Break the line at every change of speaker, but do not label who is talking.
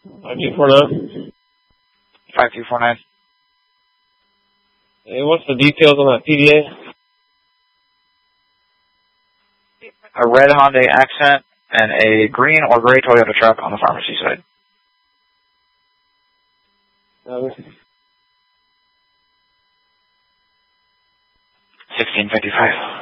5249.
5249.
Hey, what's the details on that PDA?
A red Hyundai Accent and a green or gray Toyota truck on the pharmacy side. 1655.